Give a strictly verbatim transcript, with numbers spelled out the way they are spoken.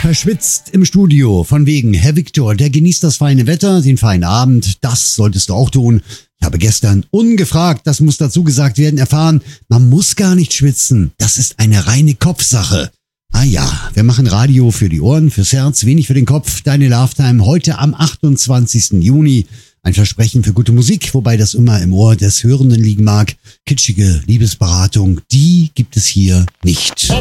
verschwitzt im Studio. Von wegen, Herr Viktor, der genießt das feine Wetter, den feinen Abend. Das solltest du auch tun. Ich habe gestern ungefragt, das muss dazu gesagt werden, erfahren, man muss gar nicht schwitzen. Das ist eine reine Kopfsache. Ah ja, wir machen Radio für die Ohren, fürs Herz, wenig für den Kopf. Deine Lovetime heute am achtundzwanzigsten Juni. Ein Versprechen für gute Musik, wobei das immer im Ohr des Hörenden liegen mag. Kitschige Liebesberatung, die gibt es hier nicht.